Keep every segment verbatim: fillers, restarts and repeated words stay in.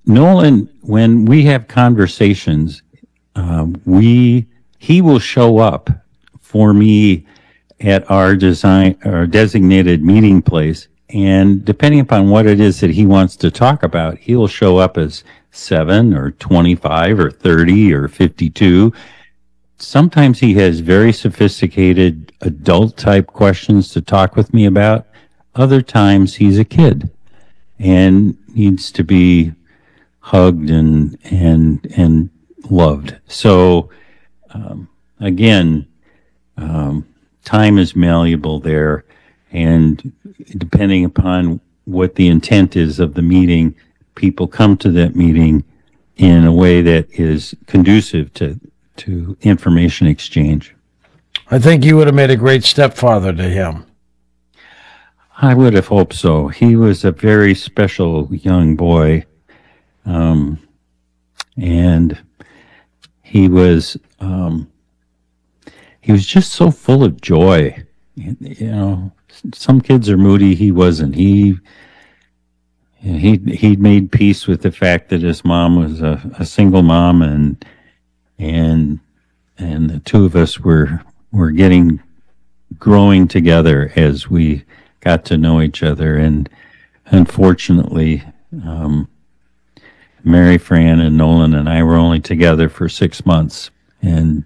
Nolan, when we have conversations, uh, we he will show up for me at our design our designated meeting place, and depending upon what it is that he wants to talk about, he'll show up as seven or twenty-five or thirty or fifty-two. Sometimes he has very sophisticated adult type questions to talk with me about. Other times he's a kid and needs to be hugged and and and loved. So um, again, um, time is malleable there, and depending upon what the intent is of the meeting, people come to that meeting in a way that is conducive to to information exchange. I think you would have made a great stepfather to him. I would have hoped so. He was a very special young boy, um, and he was um, he was just so full of joy. You know, some kids are moody. He wasn't. He he he made peace with the fact that his mom was a, a single mom, and and and the two of us were were getting growing together as we got to know each other. And unfortunately, um, Mary Fran and Nolan and I were only together for six months, and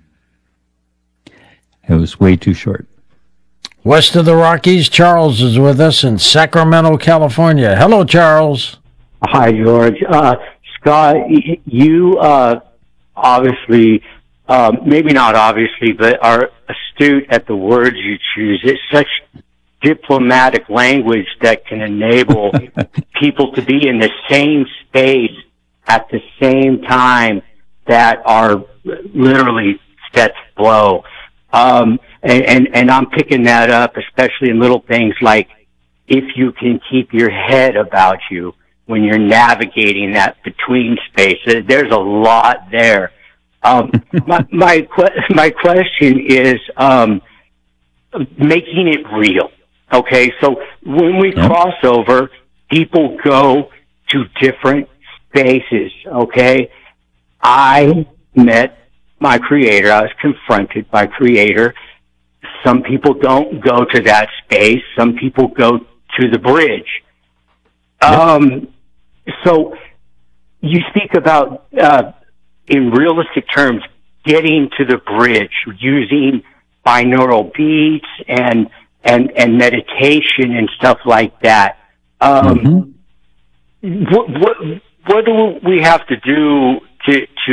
it was way too short. West of the Rockies, Charles is with us in Sacramento, California. Hello, Charles. Hi, George. Uh, Scott, y- you uh, obviously, uh, maybe not obviously, but are astute at the words you choose. It's such diplomatic language that can enable people to be in the same space at the same time that are literally sets blow. Um, and, and, and I'm picking that up, especially in little things like if you can keep your head about you when you're navigating that between space. There's a lot there. Um, my, my, que- my question is, um, making it real. Okay. So when we Yep. cross over, people go to different spaces. Okay. I met my creator. I was confronted by creator. Some people don't go to that space. Some people go to the bridge. Yep. Um, so you speak about, uh, in realistic terms, getting to the bridge using binaural beats and, and, and meditation and stuff like that. Um, Mm-hmm. what, what, what do we have to do to, to